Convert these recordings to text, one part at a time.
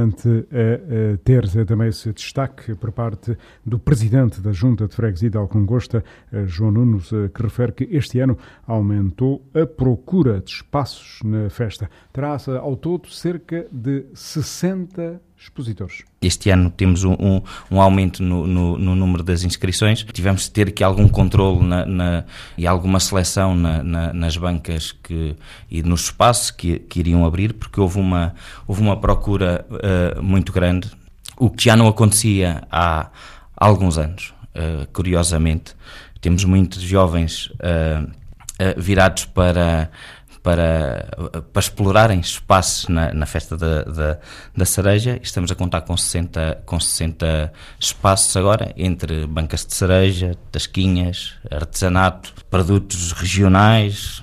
relativamente a ter também esse destaque por parte do presidente da Junta de Freguesia de Alcongosta, João Nunes, que refere que este ano aumentou a procura de espaços na festa. Terá ao todo cerca de 60 expositores. Este ano temos um aumento no número das inscrições. Tivemos de ter aqui algum controle e alguma seleção nas bancas e nos espaços que iriam abrir, porque houve uma procura muito grande, o que já não acontecia há alguns anos. Curiosamente, temos muitos jovens virados para explorarem espaços na festa da cereja. Estamos a contar com 60 espaços agora, entre bancas de cereja, tasquinhas, artesanato, produtos regionais.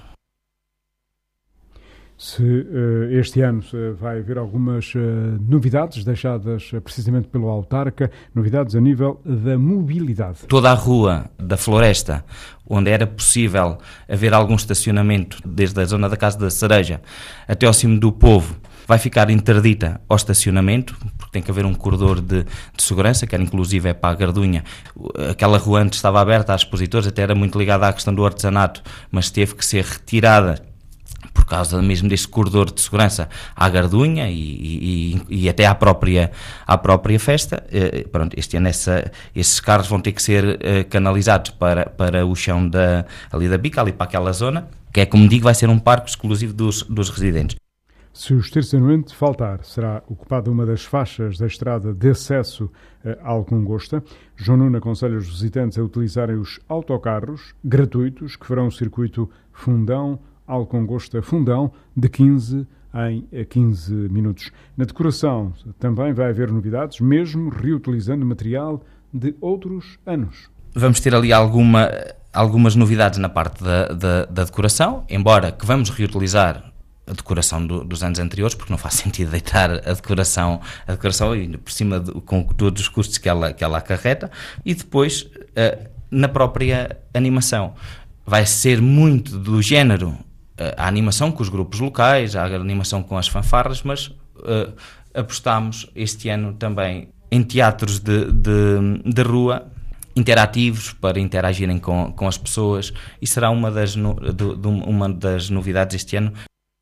Se este ano vai haver algumas novidades deixadas precisamente pelo autarca, novidades a nível da mobilidade. Toda a rua da Floresta, onde era possível haver algum estacionamento, desde a zona da Casa da Cereja até ao Cimo do Povo, vai ficar interdita ao estacionamento, porque tem que haver um corredor de segurança, que era inclusive para a Gardunha. Aquela rua antes estava aberta a expositores, até era muito ligada à questão do artesanato, mas teve que ser retirada por causa mesmo deste corredor de segurança à Gardunha e até à própria festa. Pronto, este ano esses carros vão ter que ser canalizados para o chão ali da Bica, ali para aquela zona, que é, como digo, vai ser um parque exclusivo dos residentes. Se o estacionamento faltar, será ocupada uma das faixas da estrada de acesso a Alcongosta. João Nunes aconselha os visitantes a utilizarem os autocarros gratuitos que farão o circuito Fundão-Alcongosta-Fundão de 15 em 15 minutos. Na decoração também vai haver novidades, mesmo reutilizando material de outros anos. Vamos ter ali algumas novidades na parte da decoração, embora que vamos reutilizar a decoração dos anos anteriores, porque não faz sentido deitar a decoração ainda por cima com todos os custos que ela acarreta. E depois, na própria animação, vai ser muito do género a animação com os grupos locais, a animação com as fanfarras, mas apostámos este ano também em teatros de rua interativos, para interagirem com as pessoas, e será uma das novidades este ano.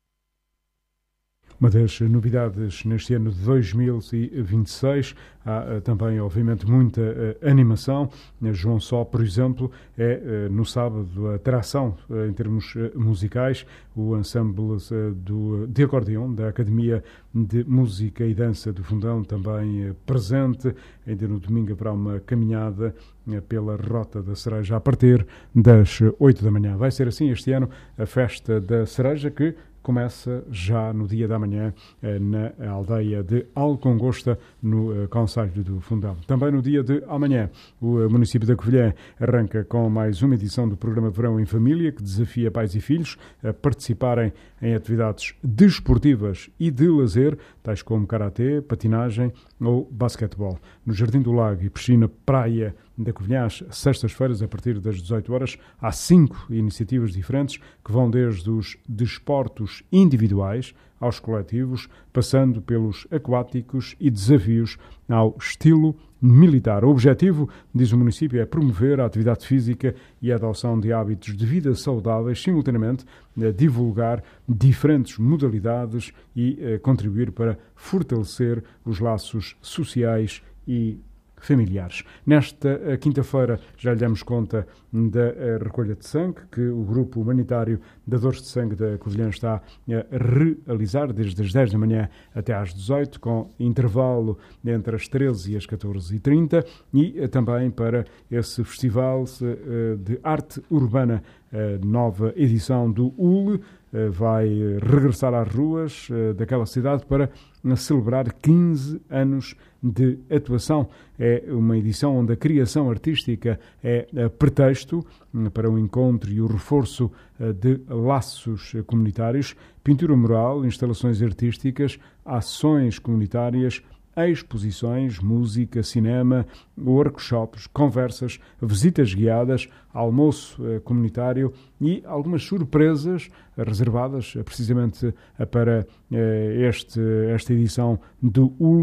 Uma das novidades neste ano de 2026, há também, obviamente, muita animação. João Só, por exemplo, é no sábado a atração em termos musicais, o ensemble de acordeão da Academia de Música e Dança do Fundão, também presente. Ainda no domingo haverá uma caminhada pela Rota da Cereja a partir das 8 da manhã. Vai ser assim este ano a Festa da Cereja, que começa já no dia da manhã na aldeia de Alcongosta, no concelho do Fundão. Também no dia de amanhã, o município da Covilhã arranca com mais uma edição do programa Verão em Família, que desafia pais e filhos a participarem em atividades desportivas e de lazer, tais como karatê, patinagem ou basquetebol. No Jardim do Lago e Piscina Praia da Covilhã, às sextas-feiras, a partir das 18 horas, há 5 iniciativas diferentes que vão desde os desportos individuais aos coletivos, passando pelos aquáticos e desafios ao estilo militar. O objetivo, diz o município, é promover a atividade física e a adoção de hábitos de vida saudáveis, simultaneamente divulgar diferentes modalidades e contribuir para fortalecer os laços sociais e familiares. Nesta quinta-feira já lhe damos conta da recolha de sangue que o Grupo Humanitário Dadores de Sangue da Covilhã está a realizar desde as 10 da manhã até às 18, com intervalo entre as 13 e as 14h30, e também para esse Festival de Arte Urbana, nova edição do UL, vai regressar às ruas daquela cidade para celebrar 15 anos de atuação. É uma edição onde a criação artística é pretexto para o encontro e o reforço de laços comunitários, pintura mural, instalações artísticas, ações comunitárias, exposições, música, cinema, workshops, conversas, visitas guiadas, almoço comunitário e algumas surpresas reservadas precisamente para esta edição do UL.